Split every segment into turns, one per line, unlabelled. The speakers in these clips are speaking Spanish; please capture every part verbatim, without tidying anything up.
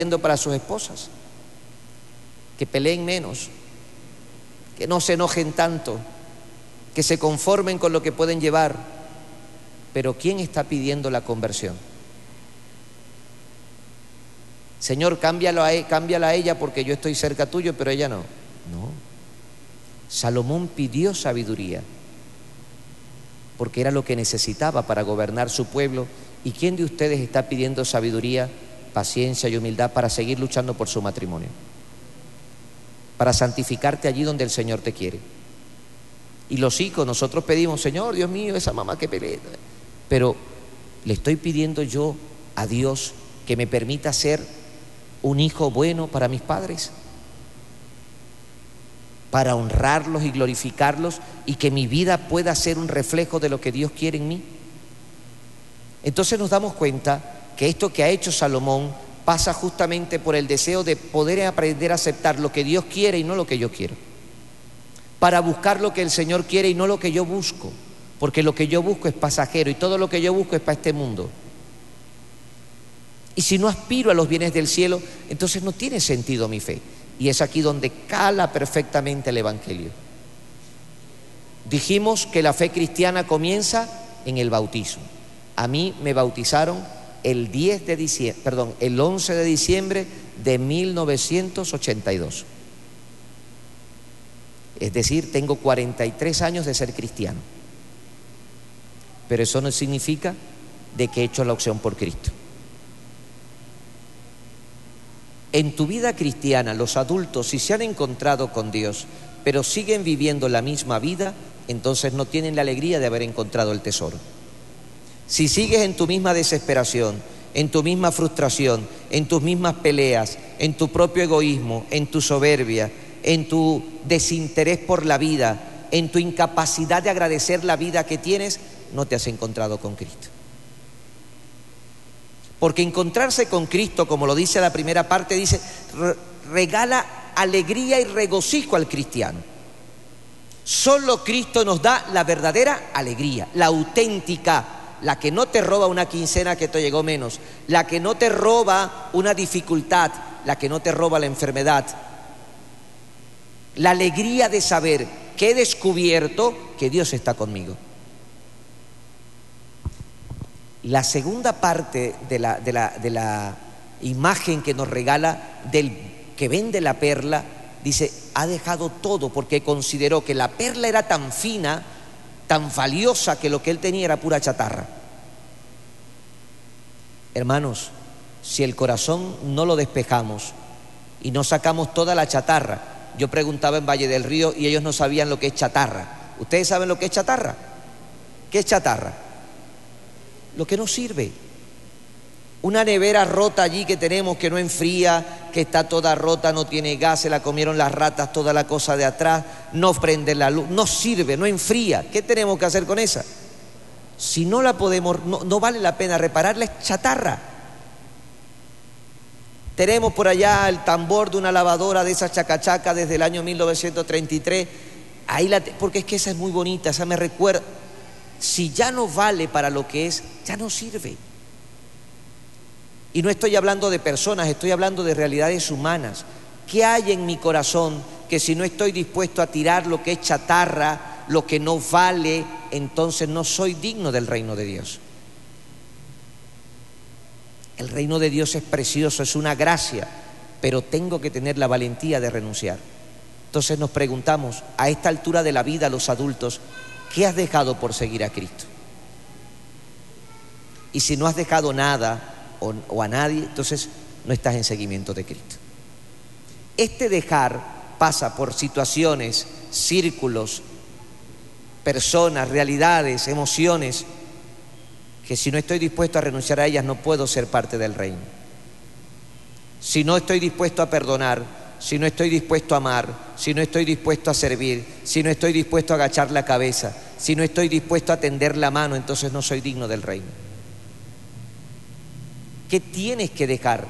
para sus esposas, que peleen menos, que no se enojen tanto, que se conformen con lo que pueden llevar. Pero ¿quién está pidiendo la conversión? Señor, cámbialo a, cámbiala a ella porque yo estoy cerca tuyo, pero ella no. No. Salomón pidió sabiduría porque era lo que necesitaba para gobernar su pueblo. ¿Y quién de ustedes está pidiendo sabiduría, paciencia y humildad para seguir luchando por su matrimonio? Para santificarte allí donde el Señor te quiere. Y los hijos, nosotros pedimos, Señor, Dios mío, esa mamá que pelea. Pero le estoy pidiendo yo a Dios que me permita ser un hijo bueno para mis padres, para honrarlos y glorificarlos, y que mi vida pueda ser un reflejo de lo que Dios quiere en mí. Entonces nos damos cuenta que esto que ha hecho Salomón pasa justamente por el deseo de poder aprender a aceptar lo que Dios quiere y no lo que yo quiero, para buscar lo que el Señor quiere y no lo que yo busco, porque lo que yo busco es pasajero y todo lo que yo busco es para este mundo. Y si no aspiro a los bienes del cielo, entonces no tiene sentido mi fe. Y es aquí donde cala perfectamente el Evangelio. Dijimos que la fe cristiana comienza en el bautismo. A mí me bautizaron el diez de diciembre, perdón, el once de diciembre de mil novecientos ochenta y dos. Es decir, tengo cuarenta y tres años de ser cristiano. Pero eso no significa de que he hecho la opción por Cristo. En tu vida cristiana, los adultos, si se han encontrado con Dios, pero siguen viviendo la misma vida, entonces no tienen la alegría de haber encontrado el tesoro. Si sigues en tu misma desesperación, en tu misma frustración, en tus mismas peleas, en tu propio egoísmo, en tu soberbia, en tu desinterés por la vida, en tu incapacidad de agradecer la vida que tienes, no te has encontrado con Cristo. Porque encontrarse con Cristo, como lo dice la primera parte, dice, regala alegría y regocijo al cristiano. Solo Cristo nos da la verdadera alegría, la auténtica, la que no te roba una quincena que te llegó menos, la que no te roba una dificultad, la que no te roba la enfermedad. La alegría de saber que he descubierto que Dios está conmigo. La segunda parte de la, de la, de la imagen que nos regala del que vende la perla, dice, ha dejado todo porque consideró que la perla era tan fina, tan valiosa, que lo que él tenía era pura chatarra. Hermanos, si el corazón no lo despejamos y no sacamos toda la chatarra, yo preguntaba en Valle del Río y ellos no sabían lo que es chatarra. ¿Ustedes saben lo que es chatarra? ¿Qué es chatarra? Lo que no sirve. Una nevera rota allí que tenemos, que no enfría, que está toda rota, no tiene gas, se la comieron las ratas, toda la cosa de atrás, no prende la luz, no sirve, no enfría. ¿Qué tenemos que hacer con esa? Si no la podemos, no, no vale la pena repararla, es chatarra. Tenemos por allá el tambor de una lavadora de esa chacachaca desde el año mil novecientos treinta y tres, ahí la, porque es que esa es muy bonita, esa me recuerda. Si ya no vale para lo que es, ya no sirve. Y no estoy hablando de personas, estoy hablando de realidades humanas. ¿Qué hay en mi corazón que si no estoy dispuesto a tirar lo que es chatarra, lo que no vale, entonces no soy digno del reino de Dios? El reino de Dios es precioso, es una gracia, pero tengo que tener la valentía de renunciar. Entonces nos preguntamos, a esta altura de la vida, los adultos, ¿qué has dejado por seguir a Cristo? Y si no has dejado nada o, o a nadie, entonces no estás en seguimiento de Cristo. Este dejar pasa por situaciones, círculos, personas, realidades, emociones, que si no estoy dispuesto a renunciar a ellas no puedo ser parte del reino. Si no estoy dispuesto a perdonar, si no estoy dispuesto a amar, si no estoy dispuesto a servir, si no estoy dispuesto a agachar la cabeza, si no estoy dispuesto a tender la mano, entonces no soy digno del reino. ¿Qué tienes que dejar?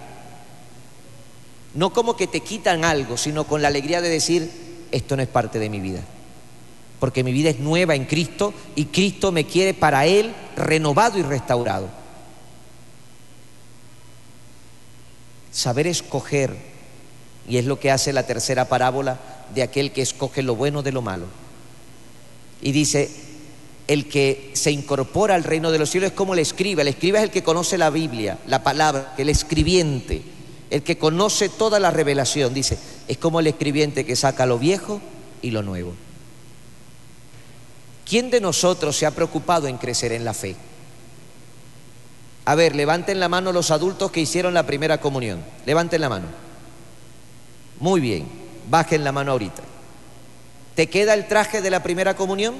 No como que te quitan algo, sino con la alegría de decir, esto no es parte de mi vida. Porque mi vida es nueva en Cristo y Cristo me quiere para Él renovado y restaurado. saber escoger, y es lo que hace la tercera parábola de aquel que escoge lo bueno de lo malo. Y dice, el que se incorpora al reino de los cielos es como el escriba. El escriba es el que conoce la Biblia, la palabra, el escribiente, el que conoce toda la revelación. Dice, es como el escribiente que saca lo viejo y lo nuevo. ¿Quién de nosotros se ha preocupado en crecer en la fe? A ver, levanten la mano los adultos que hicieron la primera comunión. Levanten la mano. Muy bien, bajen la mano ahorita. ¿Te queda el traje de la primera comunión?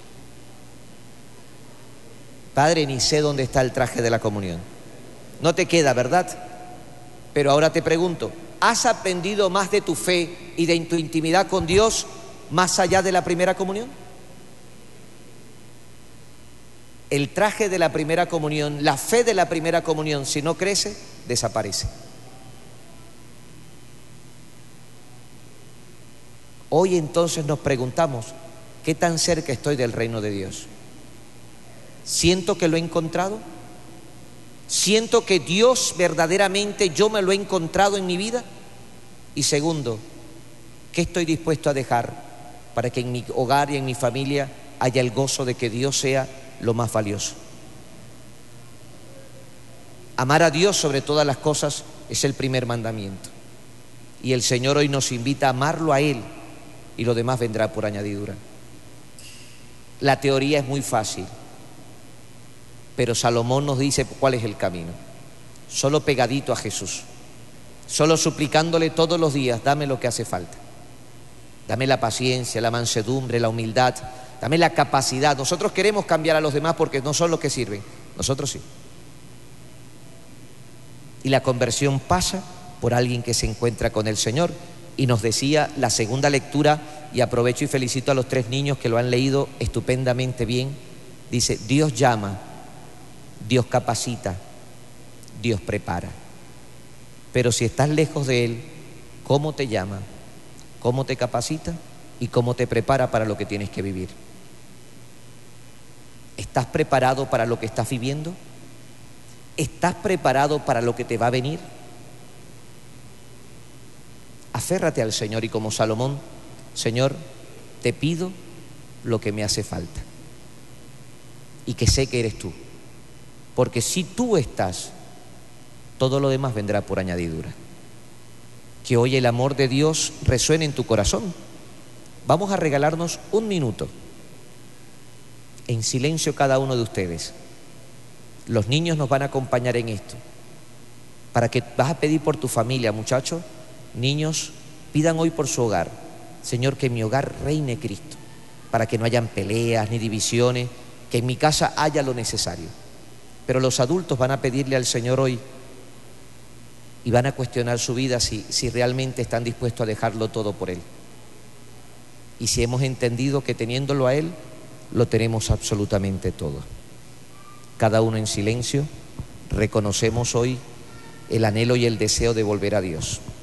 Padre, ni sé dónde está el traje de la comunión. No te queda, ¿verdad? Pero ahora te pregunto, ¿has aprendido más de tu fe y de tu intimidad con Dios más allá de la primera comunión? El traje de la primera comunión, la fe de la primera comunión, si no crece, desaparece. Hoy entonces nos preguntamos, ¿qué tan cerca estoy del reino de Dios? ¿Siento que lo he encontrado? ¿Siento que Dios verdaderamente yo me lo he encontrado en mi vida? Y segundo, ¿qué estoy dispuesto a dejar para que en mi hogar y en mi familia haya el gozo de que Dios sea lo más valioso? Amar a Dios sobre todas las cosas es el primer mandamiento. Y el Señor hoy nos invita a amarlo a Él y lo demás vendrá por añadidura. La teoría es muy fácil, pero Salomón nos dice cuál es el camino. Solo pegadito a Jesús, solo suplicándole todos los días, dame lo que hace falta. Dame la paciencia, la mansedumbre, la humildad, dame la capacidad. Nosotros queremos cambiar a los demás porque no son los que sirven, nosotros sí. Y la conversión pasa por alguien que se encuentra con el Señor. Y nos decía la segunda lectura, y aprovecho y felicito a los tres niños que lo han leído estupendamente bien. Dice, Dios llama, Dios capacita, Dios prepara. Pero si estás lejos de Él, ¿cómo te llama? ¿Cómo te capacita? ¿Y cómo te prepara para lo que tienes que vivir? ¿Estás preparado para lo que estás viviendo? ¿Estás preparado para lo que te va a venir? Aférrate al Señor y como Salomón, Señor, te pido lo que me hace falta y que sé que eres tú, porque si tú estás, todo lo demás vendrá por añadidura. Que hoy el amor de Dios resuene en tu corazón. Vamos a regalarnos un minuto en silencio cada uno de ustedes. Los niños nos van a acompañar en esto, para que vas a pedir por tu familia, muchachos. Niños, pidan hoy por su hogar. Señor, que en mi hogar reine Cristo, para que no hayan peleas ni divisiones, que en mi casa haya lo necesario. Pero los adultos van a pedirle al Señor hoy y van a cuestionar su vida si, si realmente están dispuestos a dejarlo todo por Él. Y si hemos entendido que teniéndolo a Él, lo tenemos absolutamente todo. Cada uno en silencio, reconocemos hoy el anhelo y el deseo de volver a Dios.